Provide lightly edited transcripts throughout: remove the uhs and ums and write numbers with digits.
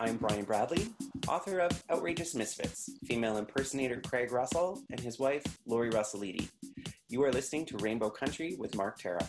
I'm Brian Bradley, author of Outrageous Misfits, female impersonator Craig Russell and his wife, Lori Russellidi. You are listening to Rainbow Country with Mark Tara.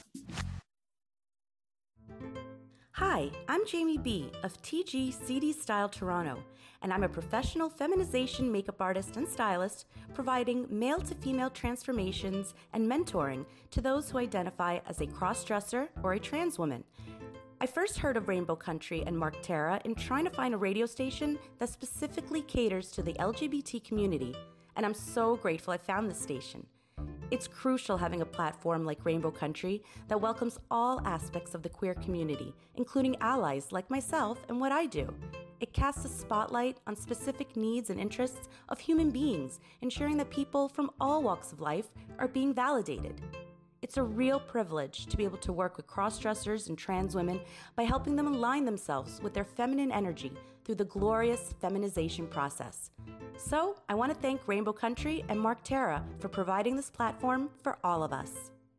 Hi, I'm Jamie B. of TG CD Style Toronto, and I'm a professional feminization makeup artist and stylist providing male-to-female transformations and mentoring to those who identify as a cross-dresser or a trans woman. I first heard of Rainbow Country and Mark Tara in trying to find a radio station that specifically caters to the LGBT community, and I'm so grateful I found this station. It's crucial having a platform like Rainbow Country that welcomes all aspects of the queer community, including allies like myself and what I do. It casts a spotlight on specific needs and interests of human beings, ensuring that people from all walks of life are being validated. It's a real privilege to be able to work with cross-dressers and trans women by helping them align themselves with their feminine energy through the glorious feminization process. So, I want to thank Rainbow Country and Mark Tara for providing this platform for all of us.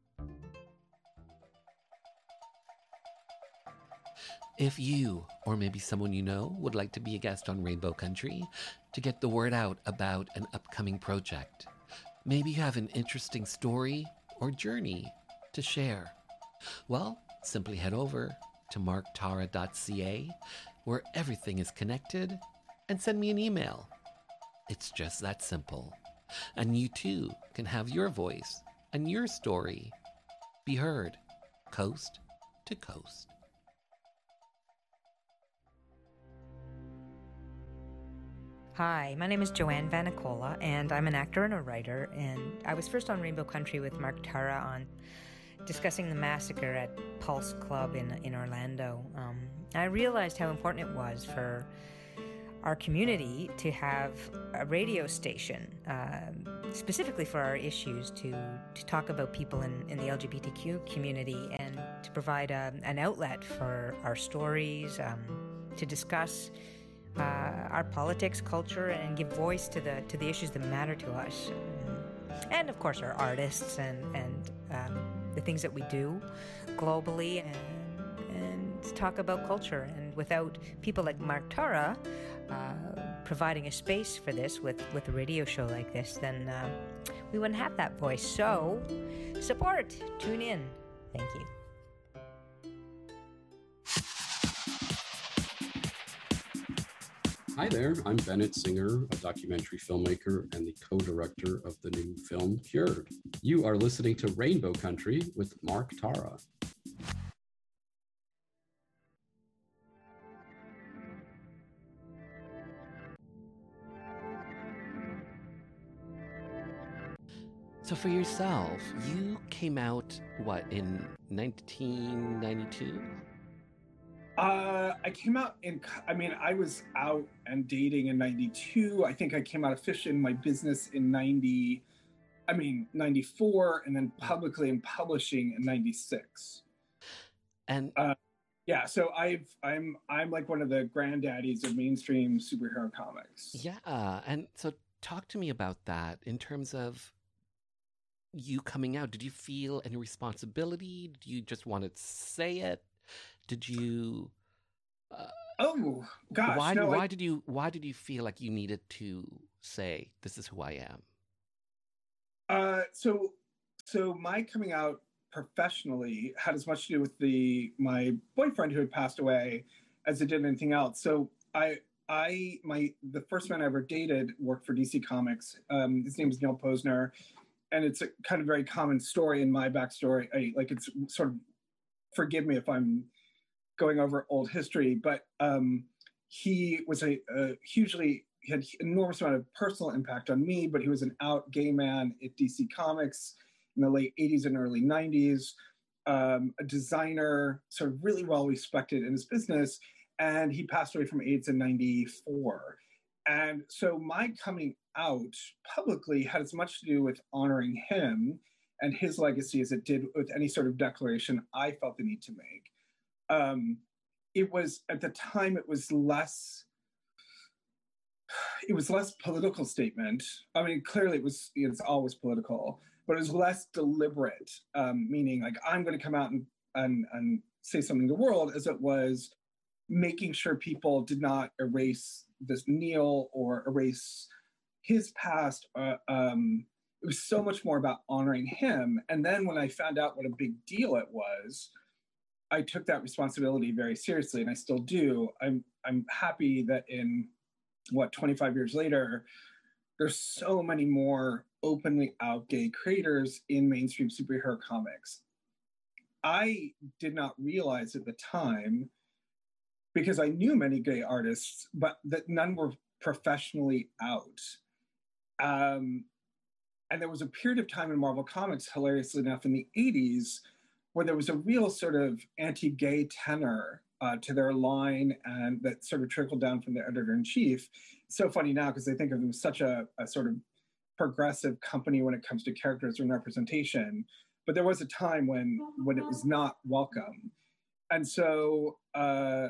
If you, or maybe someone you know, would like to be a guest on Rainbow Country to get the word out about an upcoming project, maybe you have an interesting story or journey to share, well, simply head over to marktara.ca, where everything is connected, and send me an email. It's just that simple. And you too can have your voice and your story be heard coast to coast. Hi, my name is Joanne Vanicola, and I'm an actor and a writer, and I was first on Rainbow Country with Mark Tara on discussing the massacre at Pulse Club in Orlando. I realized how important it was for our community to have a radio station, specifically for our issues, to talk about people in the LGBTQ community and to provide an outlet for our stories, to discuss our politics, culture, and give voice to the issues that matter to us, and of course our artists and the things that we do globally, and talk about culture. And without people like Mark Tara providing a space for this with a radio show like this, then we wouldn't have that voice. So support, tune in. Thank you. Hi there, I'm Bennett Singer, a documentary filmmaker and the co-director of the new film Cured. You are listening to Rainbow Country with Mark Tara. So for yourself, you came out, what, in 1992? I came out I was out and dating in 92. I think I came out officially in my business in 94, and then publicly in publishing in 96. And so I'm like one of the granddaddies of mainstream superhero comics. yeah, and so talk to me about that in terms of you coming out. Did you feel any responsibility? Did you just want to say it? Did you? Oh gosh! Why did you feel like you needed to say this is who I am? So my coming out professionally had as much to do with my boyfriend who had passed away as it did anything else. So the first man I ever dated worked for DC Comics. His name is Neil Posner, and it's a kind of very common story in my backstory. It's sort of, forgive me if I'm going over old history, but he was he had enormous amount of personal impact on me, but he was an out gay man at DC Comics in the late 80s and early 90s, a designer, sort of really well respected in his business, and he passed away from AIDS in 94. And so my coming out publicly had as much to do with honoring him and his legacy as it did with any sort of declaration I felt the need to make. It was, at the time, it was less political statement. I mean, clearly it's always political, but it was less deliberate, meaning like, I'm going to come out and say something to the world, as it was, making sure people did not erase this Neil or erase his past. It was so much more about honoring him. And then when I found out what a big deal it was, I took that responsibility very seriously, and I still do. I'm happy that in 25 years later, there's so many more openly out gay creators in mainstream superhero comics. I did not realize at the time, because I knew many gay artists, but that none were professionally out. And there was a period of time in Marvel Comics, hilariously enough, in the 80s, where there was a real sort of anti-gay tenor to their line, and that sort of trickled down from the editor-in-chief. It's so funny now because I think of them as such a sort of progressive company when it comes to characters and representation. But there was a time when it was not welcome. And so I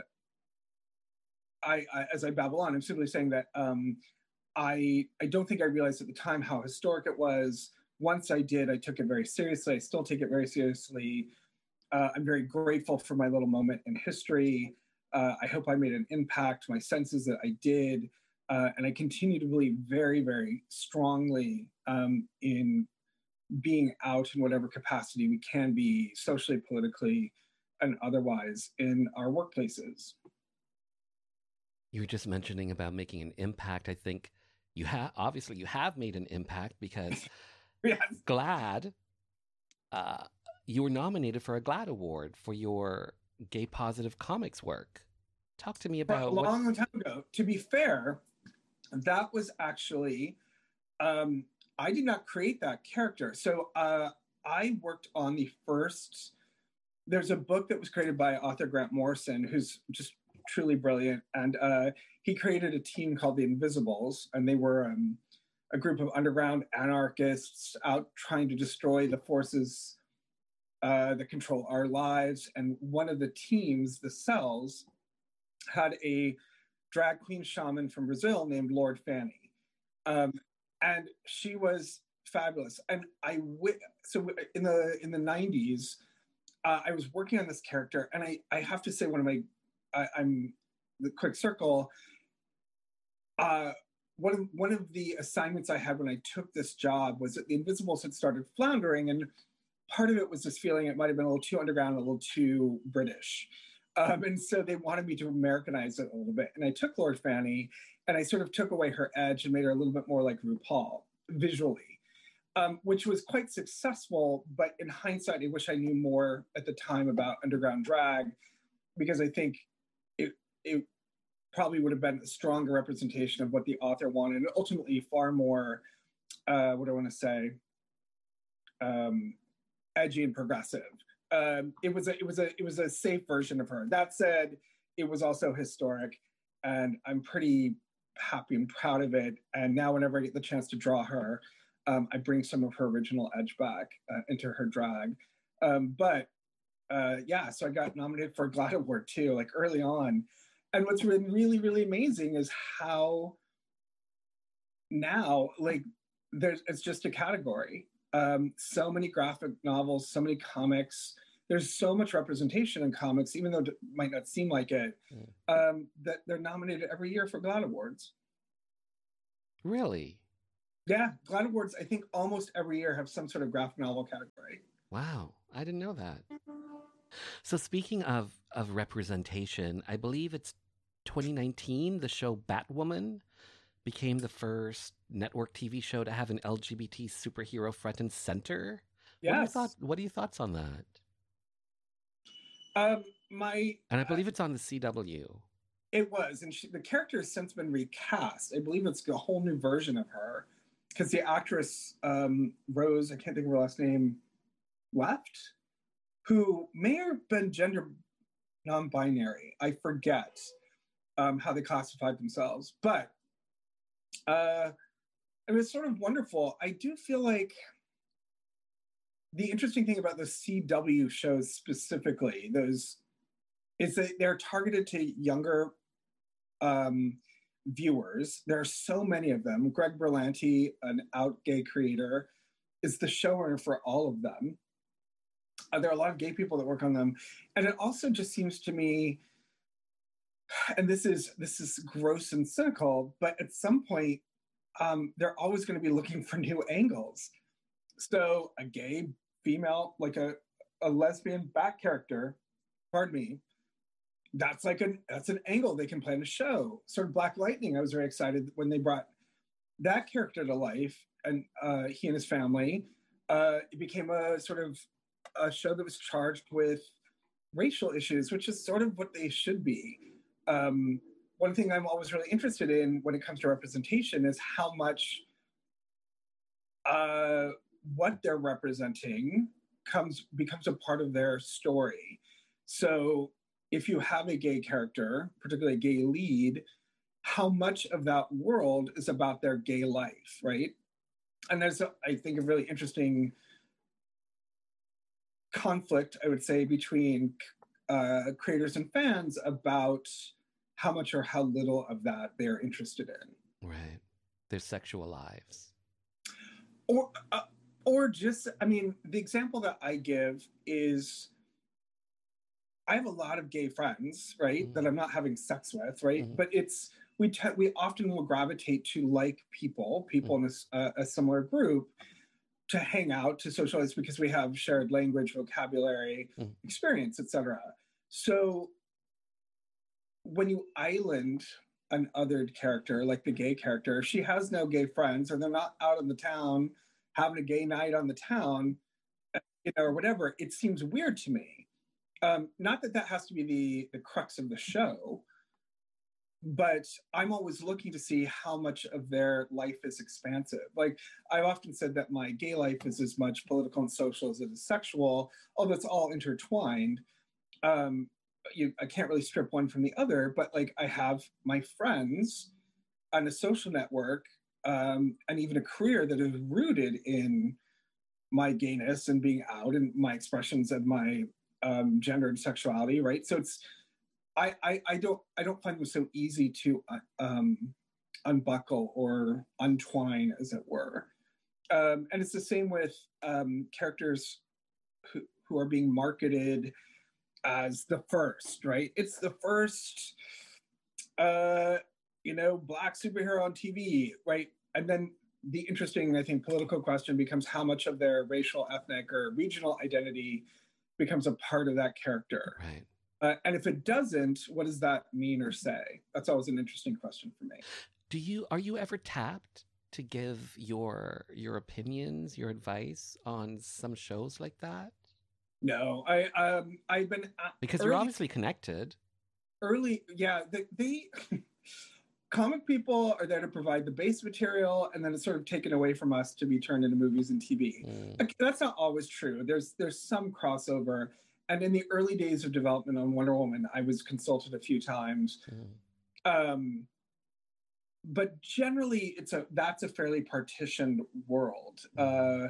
as I babble on, I'm simply saying that I don't think I realized at the time how historic it was. Once I did, I took it very seriously. I still take it very seriously. I'm very grateful for my little moment in history. I hope I made an impact. My sense is that I did. And I continue to believe very, very strongly in being out in whatever capacity we can be, socially, politically, and otherwise, in our workplaces. You were just mentioning about making an impact. I think you have made an impact because Yes. GLAAD, you were nominated for a GLAAD award for your gay positive comics work. Talk to me about a long time ago. To be fair, that was actually I did not create that character. So I worked on the first. There's a book that was created by author Grant Morrison, who's just truly brilliant, and he created a team called the Invisibles, and they were a group of underground anarchists out trying to destroy the forces that control our lives. And one of the teams, the Cells, had a drag queen shaman from Brazil named Lord Fanny, and she was fabulous. And so in the 90s, I was working on this character, and I have to say I'm the quick circle. One of the assignments I had when I took this job was that the Invisibles had started floundering, and part of it was this feeling it might have been a little too underground, a little too British. And so they wanted me to Americanize it a little bit. And I took Lord Fanny and I sort of took away her edge and made her a little bit more like RuPaul visually, which was quite successful. But in hindsight, I wish I knew more at the time about underground drag, because I think it probably would have been a stronger representation of what the author wanted, and ultimately far more, what do I want to say, edgy and progressive. It was a safe version of her. That said, it was also historic, and I'm pretty happy and proud of it. And now whenever I get the chance to draw her, I bring some of her original edge back into her drag. So I got nominated for a GLAAD Award too, like early on. And what's been really, really amazing is how now, like, it's just a category. So many graphic novels, so many comics. There's so much representation in comics, even though it might not seem like it, that they're nominated every year for GLAAD Awards. Really? Yeah, GLAAD Awards, I think almost every year have some sort of graphic novel category. Wow, I didn't know that. So speaking of representation, I believe it's 2019, the show Batwoman became the first network TV show to have an LGBT superhero front and center. Yes. What are your thoughts on that? And I believe it's on the CW. It was, and the character has since been recast. I believe it's a whole new version of her, because the actress Rose, I can't think of her last name, left, who may have been gender non-binary. I forget how they classified themselves, but it was sort of wonderful. I do feel like the interesting thing about the CW shows specifically, is that they're targeted to younger viewers. There are so many of them. Greg Berlanti, an out gay creator, is the showrunner for all of them. There are a lot of gay people that work on them. And it also just seems to me and this is gross and cynical, but at some point, they're always going to be looking for new angles. So a gay female, like a lesbian back character, pardon me, that's an angle they can play in a show. Sort of Black Lightning, I was very excited when they brought that character to life, and he and his family. It became a sort of a show that was charged with racial issues, which is sort of what they should be. One thing I'm always really interested in when it comes to representation is how much what they're representing becomes a part of their story. So if you have a gay character, particularly a gay lead, how much of that world is about their gay life, right? And there's, I think, a really interesting conflict, I would say, between creators and fans about how much or how little of that they're interested in. Right. Their sexual lives. Or just, I mean, the example that I give is I have a lot of gay friends, right, that I'm not having sex with, right? But it's, we often will gravitate to like people in a similar group to hang out, to socialize, because we have shared language, vocabulary, experience, etc. So when you island an othered character, like the gay character, she has no gay friends, or they're not out in the town having a gay night on the town, or whatever, it seems weird to me. Not that that has to be the crux of the show, but I'm always looking to see how much of their life is expansive. Like, I've often said that my gay life is as much political and social as it is sexual, although it's all intertwined. I can't really strip one from the other, but like, I have my friends on a social network, and even a career that is rooted in my gayness and being out and my expressions of my gender and sexuality, right? So it's, I don't find them so easy to unbuckle or untwine, as it were. And it's the same with characters who are being marketed as the first, right? It's the first, Black superhero on TV, right? And then the interesting, I think, political question becomes how much of their racial, ethnic, or regional identity becomes a part of that character. Right. And if it doesn't, what does that mean or say? That's always an interesting question for me. Are you ever tapped to give your opinions, your advice on some shows like that? No, I've been because you're obviously connected. Yeah. The comic people are there to provide the base material, and then it's sort of taken away from us to be turned into movies and TV. That's not always true. There's some crossover. And in the early days of development on Wonder Woman, I was consulted a few times. But generally, that's a fairly partitioned world. But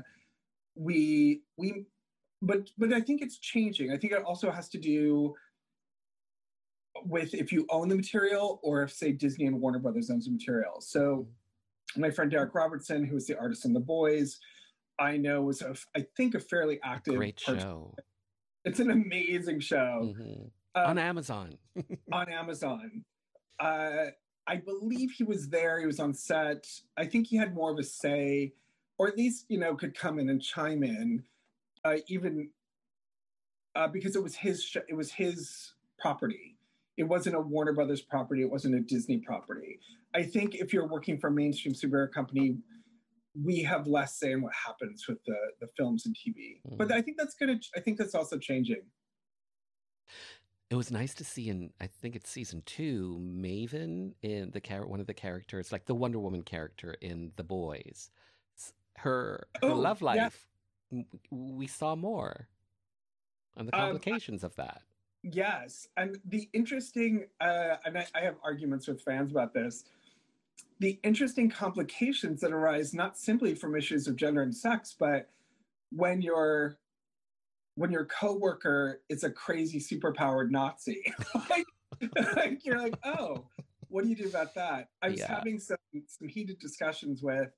I think it's changing. I think it also has to do with if you own the material, or if, say, Disney and Warner Brothers owns the material. So my friend Derek Robertson, who was the artist in The Boys, I know was, I think, a fairly active... Great show. It's an amazing show. On Amazon. On Amazon. I believe he was there. He was on set. I think he had more of a say, or at least, could come in and chime in, even because it was his property. It wasn't a Warner Brothers property. It wasn't a Disney property. I think if you're working for a mainstream superhero company, we have less say in what happens with the films and TV. But I think that's also changing. It was nice to see in, I think it's season 2, Maven in one of the characters, like the Wonder Woman character in The Boys. Her love life, we saw more on the complications of that. Yes, and the interesting, and I have arguments with fans about this, the interesting complications that arise not simply from issues of gender and sex, but when your coworker is a crazy superpowered Nazi. like you're like, oh, what do you do about that? I was having some heated discussions with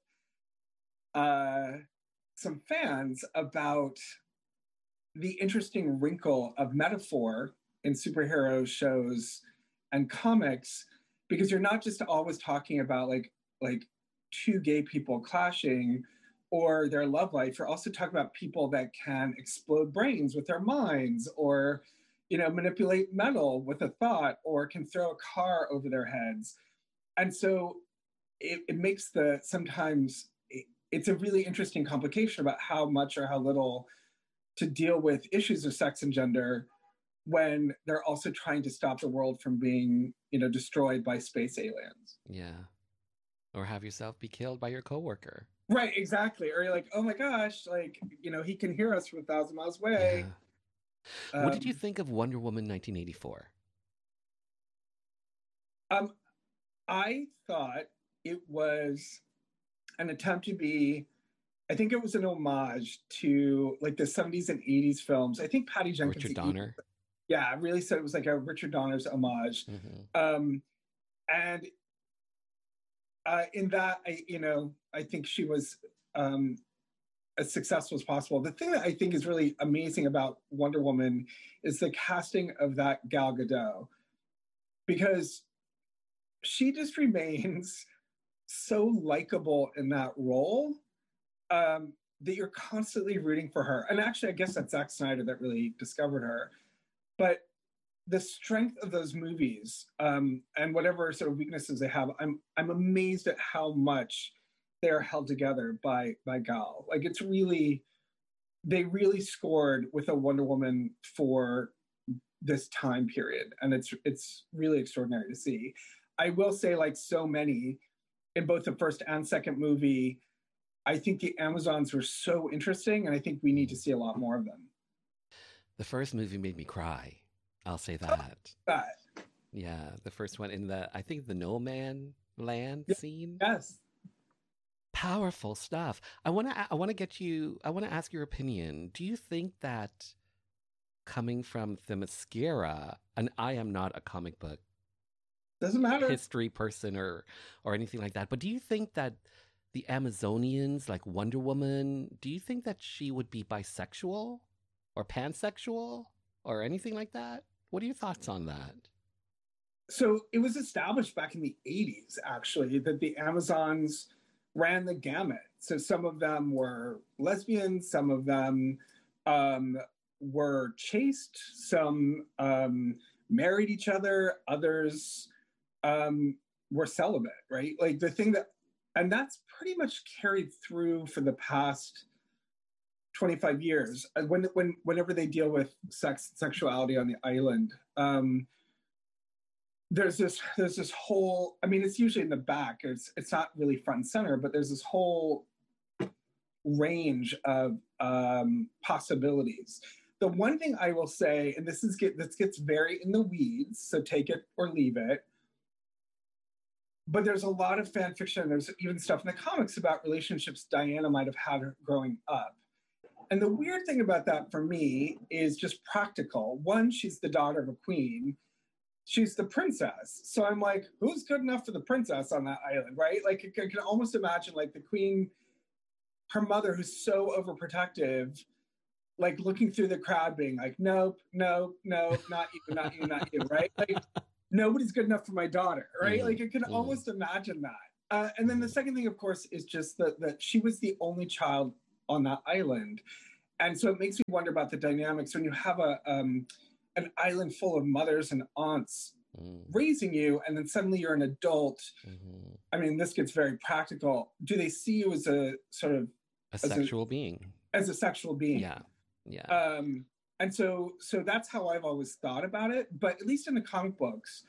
some fans about the interesting wrinkle of metaphor in superhero shows and comics, because you're not just always talking about like two gay people clashing or their love life. You're also talking about people that can explode brains with their minds, or manipulate metal with a thought, or can throw a car over their heads. And so it makes sometimes it's a really interesting complication about how much or how little to deal with issues of sex and gender when they're also trying to stop the world from being, destroyed by space aliens. Yeah. Or have yourself be killed by your coworker. Right, exactly. Or you're like, oh my gosh, he can hear us from 1,000 miles away. Yeah. What did you think of Wonder Woman 1984? I thought it was an attempt to be, I think it was an homage to like the 70s and 80s films. I think Patty Jenkins. Richard Donner. Yeah, really said it was like a Richard Donner's homage. Mm-hmm. And in that, I think she was as successful as possible. The thing that I think is really amazing about Wonder Woman is the casting of that Gal Gadot, because she just remains so likable in that role that you're constantly rooting for her. And actually, I guess that's Zack Snyder that really discovered her. But the strength of those movies, and whatever sort of weaknesses they have, I'm amazed at how much they're held together by Gal. Like they really scored with a Wonder Woman for this time period, and it's really extraordinary to see. I will say, like so many in both the first and second movie, I think the Amazons were so interesting, and I think we need to see a lot more of them. The first movie made me cry. I'll say that. Yeah, the first one in I think the No Man Land scene. Yes. Powerful stuff. I want to ask your opinion. Do you think that coming from Themyscira, and I am not a comic book doesn't matter history person or anything like that, but do you think that the Amazonians, like Wonder Woman, do you think that she would be bisexual or pansexual or anything like that? What are your thoughts on that? So it was established back in the 80s, actually, that the Amazons ran the gamut. So some of them were lesbians, some of them were chaste, some married each other, others were celibate, right? Like the thing and that's pretty much carried through for the past 25 years. Whenever they deal with sexuality on the island, there's this whole, I mean, it's usually in the back, it's not really front and center, but there's this whole range of possibilities. The one thing I will say, and this gets very in the weeds, so take it or leave it, but there's a lot of fan fiction, there's even stuff in the comics about relationships Diana might have had growing up. And the weird thing about that for me is just practical. One, she's the daughter of a queen. She's the princess. So I'm like, who's good enough for the princess on that island, right? Like, I can almost imagine like the queen, her mother, who's so overprotective, like looking through the crowd being like, nope, not you, right? Like, nobody's good enough for my daughter, right? Like, I can almost imagine that. And then the second thing, of course, is just that she was the only child on that island. And so it makes me wonder about the dynamics when you have an island full of mothers and aunts raising you, and then suddenly you're an adult. I mean, this gets very practical. Do they see you as a sort of sexual being? As a sexual being. Yeah. And so that's how I've always thought about it. But at least in the comic books,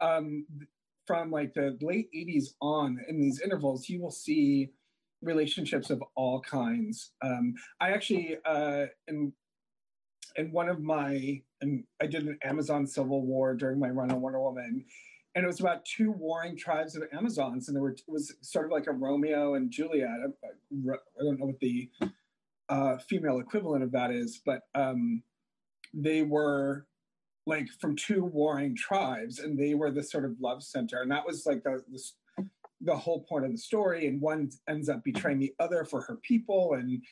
from like the late 80s on, in these intervals, you will see relationships of all kinds. I actually, in one of I did an Amazon Civil War during my run on Wonder Woman, and it was about two warring tribes of Amazons, and it was sort of like a Romeo and Juliet. I don't know what the female equivalent of that is, but they were like from two warring tribes, and they were the sort of love center, and that was like the whole point of the story. And one ends up betraying the other for her people, and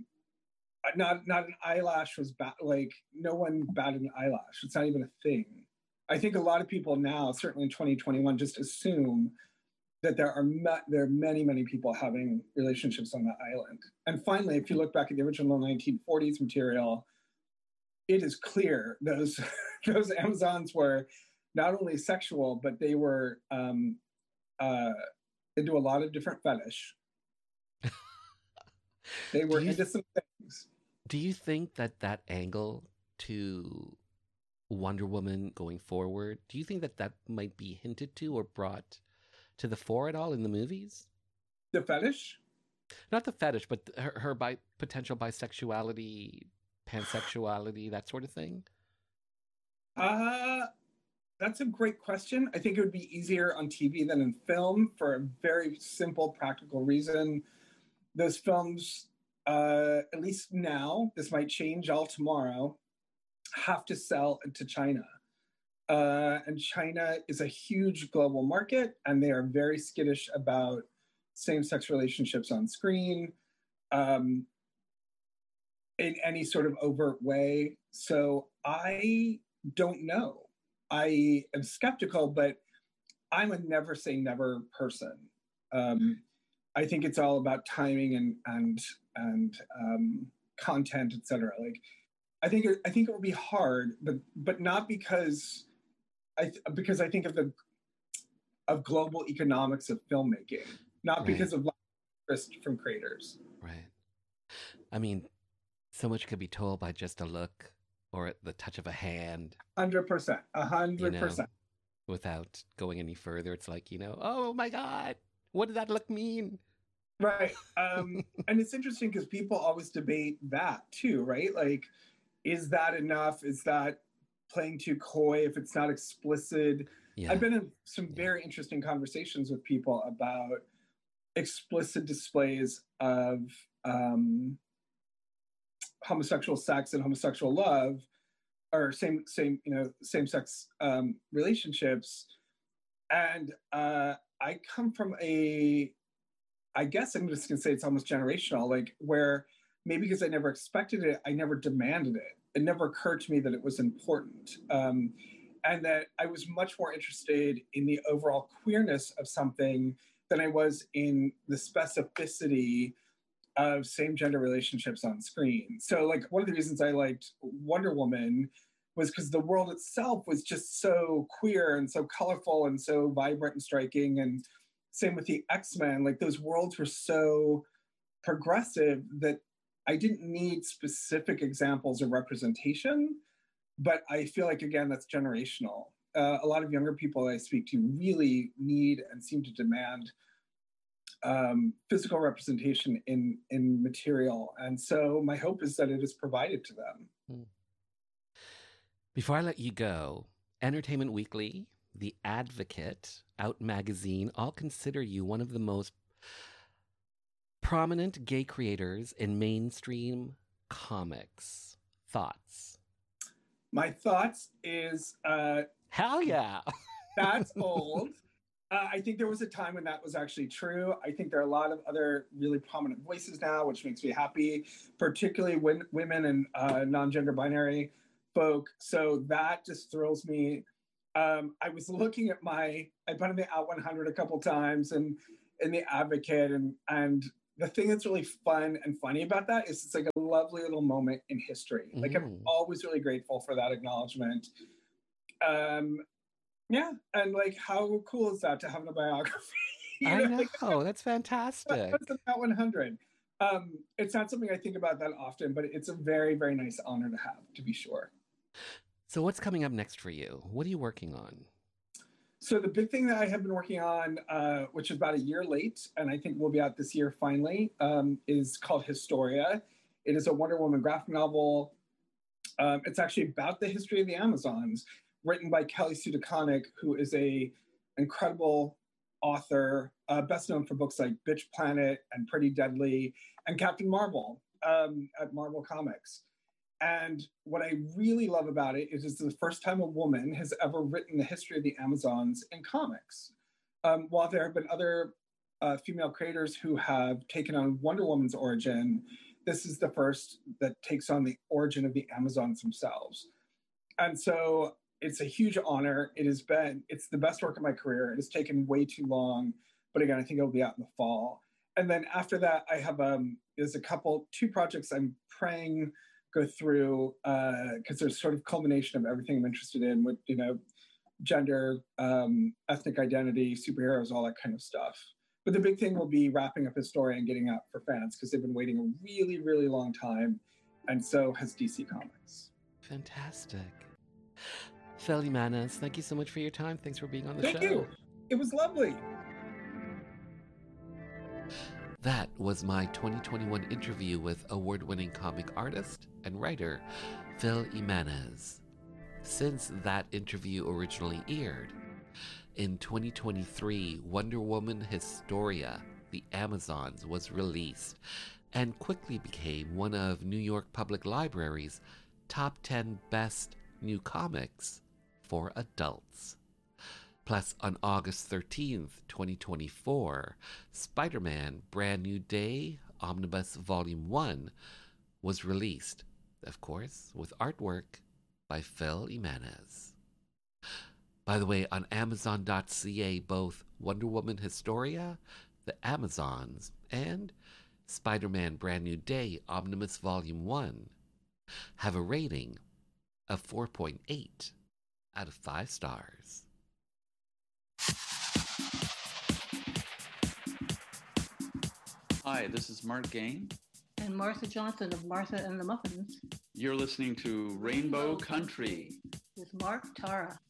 not an eyelash was like no one batted an eyelash. It's not even a thing. I think a lot of people now, certainly in 2021, just assume that there are many, many people having relationships on that island. And finally, if you look back at the original 1940s material, it is clear those those Amazons were not only sexual, but they were into a lot of different fetish. They were into some things. Do you think that angle to Wonder Woman going forward, do you think that might be hinted to or brought to the fore at all in the movies? The fetish? Not the fetish, but her potential bisexuality, pansexuality, that sort of thing? That's a great question. I think it would be easier on TV than in film for a very simple, practical reason. Those films, at least now, this might change all tomorrow, have to sell to China. And China is a huge global market, and they are very skittish about same-sex relationships on screen in any sort of overt way. So I don't know. I am skeptical, but I'm a never say never person. I think it's all about timing and content, etc. Like, I think it will be hard, but not because I think of global economics of filmmaking, not because of interest from creators. Right. I mean, so much could be told by just a look or the touch of a hand. 100%. 100%. Without going any further, it's like, oh my God, what did that look mean? Right. And it's interesting because people always debate that too, right? Like, is that enough? Is that playing too coy if it's not explicit? Yeah. I've been in some very interesting conversations with people about explicit displays of homosexual sex and homosexual love, or same-sex relationships. And I come from I guess I'm just gonna say it's almost generational, like where maybe because I never expected it, I never demanded it. It never occurred to me that it was important. And that I was much more interested in the overall queerness of something than I was in the specificity of same-gender relationships on screen. So like one of the reasons I liked Wonder Woman was because the world itself was just so queer and so colorful and so vibrant and striking. And same with the X-Men, like those worlds were so progressive that I didn't need specific examples of representation, but I feel like, again, that's generational. A lot of younger people I speak to really need and seem to demand physical representation in material. And so my hope is that it is provided to them. Before I let you go, Entertainment Weekly, The Advocate, Out Magazine, all consider you one of the most prominent gay creators in mainstream comics. Thoughts? My thoughts is... hell yeah! That's old. I think there was a time when that was actually true. I think there are a lot of other really prominent voices now, which makes me happy, particularly women and non-gender binary folk. So that just thrills me. I was looking at I've been in the Out 100 a couple times and in the Advocate, and the thing that's really fun and funny about that is it's like a lovely little moment in history. Like I'm always really grateful for that acknowledgement. Yeah, and like how cool is that to have a biography? I know, that's fantastic. That's Out 100. It's not something I think about that often, but it's a very, very nice honor to have, to be sure. So what's coming up next for you? What are you working on? So the big thing that I have been working on, which is about a year late, and I think will be out this year finally, is called Historia. It is a Wonder Woman graphic novel. It's actually about the history of the Amazons, written by Kelly Sue DeConnick, who is a incredible author, best known for books like Bitch Planet and Pretty Deadly and Captain Marvel at Marvel Comics. And what I really love about it is it's the first time a woman has ever written the history of the Amazons in comics. While there have been other female creators who have taken on Wonder Woman's origin, this is the first that takes on the origin of the Amazons themselves. And so it's a huge honor. It's the best work of my career. It has taken way too long, but again, I think it'll be out in the fall. And then after that, I have there's two projects I'm praying go through because there's sort of culmination of everything I'm interested in with, gender, ethnic identity, superheroes, all that kind of stuff. But the big thing will be wrapping up Historia and getting out for fans because they've been waiting a really, really long time, and so has DC Comics. Fantastic. Fel Jimenez, thank you so much for your time. Thanks for being on the show. Thank you. It was lovely. That was my 2021 interview with award-winning comic artist and writer Fel Jimenez. Since that interview originally aired, in 2023, Wonder Woman Historia, The Amazons, was released and quickly became one of New York Public Library's top 10 best new comics for adults. Plus, on August 13th, 2024, Spider-Man Brand New Day Omnibus Volume 1 was released, of course, with artwork by Fel Jimenez. By the way, on Amazon.ca, both Wonder Woman Historia, The Amazons, and Spider-Man Brand New Day Omnibus Volume 1 have a rating of 4.8 out of 5 stars. Hi, this is Mark Gain. And Martha Johnson of Martha and the Muffins. You're listening to Rainbow Country with Mark Tara.